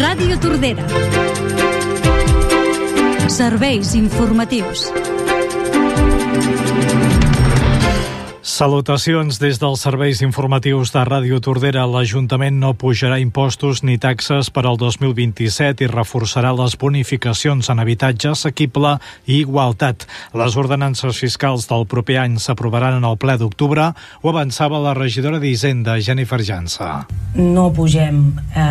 Ràdio Tordera. Serveis informatius. Salutacions des dels serveis informatius de Ràdio Tordera. L'Ajuntament no pujarà impostos ni taxes per al 2027 i reforçarà les bonificacions en habitatge assequible i igualtat. Les ordenances fiscals del proper any s'aprovaran en el ple d'octubre, ho avançava la regidora d'Hisenda, Jennifer Jansa. No pugem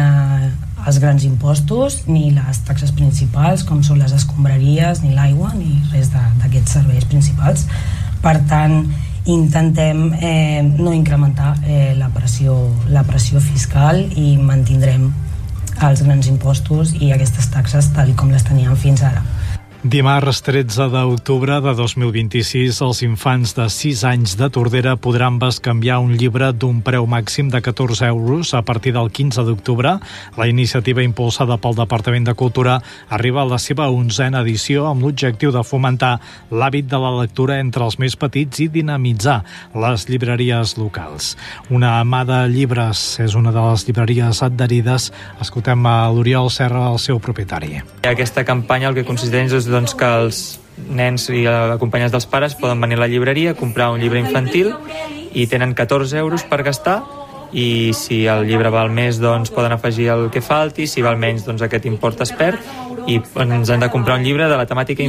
els grans impostos ni les taxes principals, com són les escombraries, ni l'aigua, ni res d'aquests serveis principals. Per tant, intentem no incrementar la pressió fiscal i mantindrem els grans impostos i aquestes taxes tal com les teníem fins ara. Dimarts 13 d'octubre de 2026, els infants de 6 anys de Tordera podran bescanviar un llibre d'un preu màxim de 14 euros a partir del 15 d'octubre. La iniciativa impulsada pel Departament de Cultura arriba a la seva 11a edició amb l'objectiu de fomentar l'hàbit de la lectura entre els més petits i dinamitzar les llibreries locals. Una mà de llibres és una de les llibreries adherides. Escoltem a l'Oriol Serra, el seu propietari. Aquesta campanya el que consisteix és que els nens i acompanyats dels pares poden venir a la llibreria, comprar un llibre infantil i tenen 14 euros per gastar, i si el llibre val més doncs poden afegir el que falti, si val menys doncs aquest import es perd, i ens han de comprar un llibre de la temàtica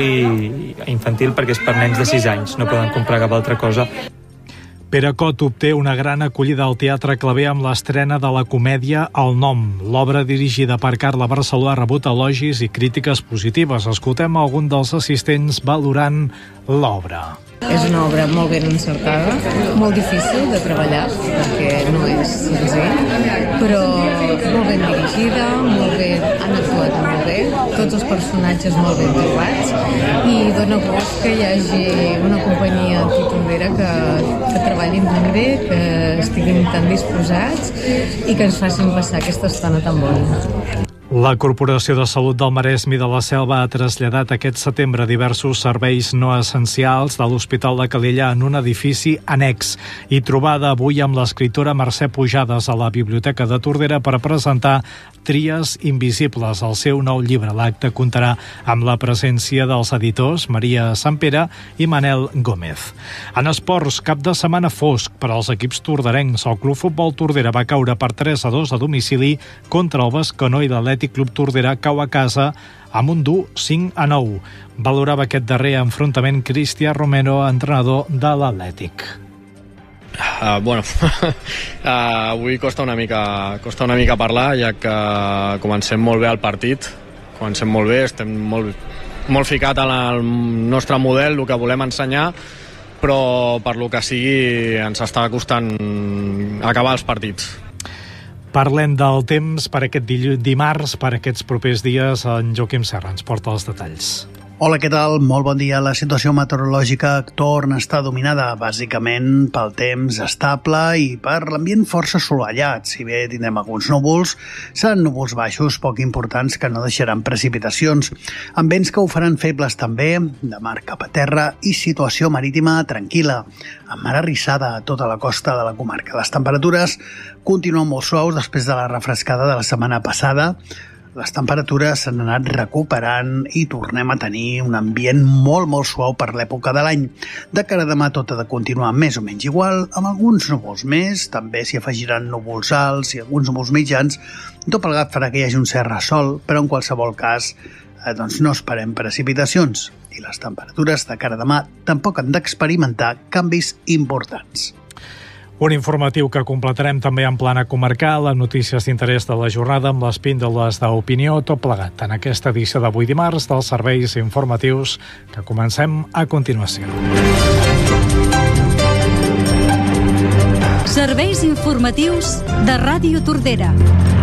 infantil perquè és per nens de 6 anys, no poden comprar cap altra cosa. Pere Cot obté una gran acollida al Teatre Claver amb l'estrena de la comèdia El Nom. L'obra dirigida per Carla Barceló ha rebut elogis i crítiques positives. Escoltem algun dels assistents valorant l'obra. És una obra molt ben encertada, molt difícil de treballar, perquè no és senzill, però molt ben dirigida, han actuat molt bé, tots els personatges molt ben trobats, i dona gust que hi hagi una companyia titulera que treballin tan bé, que estiguin tan disposats i que ens facin passar aquesta estona tan bona. La Corporació de Salut del Maresme i de la Selva ha traslladat aquest setembre diversos serveis no essencials de l'Hospital de Calella en un edifici annex, i trobada avui amb l'escriptora Mercè Pujades a la Biblioteca de Tordera per presentar Tries invisibles, el seu nou llibre. L'acte comptarà amb la presència dels editors Maria Sampere i Manel Gómez. En esports, cap de setmana fosc per als equips torderencs. El Club Futbol Tordera va caure per 3-2 a domicili contra el Bescanó i l'Atlètic Club Tordera cau a casa amb un dur 5-9. Valorava aquest darrer enfrontament Cristian Romero, entrenador de l'Atlètic. Avui costa una mica parlar, ja que comencem molt bé el partit, comencem molt bé, estem molt ficat en el nostre model, el que volem ensenyar, però per lo que sigui ens està costant acabar els partits. Parlem del temps per aquest dimarts, per aquests propers dies. En Joaquim Serra ens porta els detalls. Hola, què tal? Molt bon dia. La situació meteorològica torna a estar dominada, bàsicament pel temps estable i per l'ambient força assolellat. Si bé tindrem alguns núvols, seran núvols baixos poc importants que no deixaran precipitacions, amb vents que ho faran febles també, de mar cap a terra, i situació marítima tranquil·la, amb mar arrissada a tota la costa de la comarca. Les temperatures continuen molt suaus després de la refrescada de la setmana passada. Les temperatures s'han anat recuperant i tornem a tenir un ambient molt suau per l'època de l'any. De cara a demà tot ha de continuar més o menys igual, amb alguns núvols més, també s'hi afegiran núvols alts i alguns núvols mitjans. Tot plegat farà que hi hagi un cert ressol, però en qualsevol cas no esperem precipitacions. I les temperatures de cara a demà tampoc han d'experimentar canvis importants. Un informatiu que completarem també en plana comarcal, amb notícies d'interès de la jornada, amb les píndoles d'opinió, tot plegat en aquesta edició d'avui dimarts dels serveis informatius que comencem a continuació. Serveis informatius de Ràdio Tordera.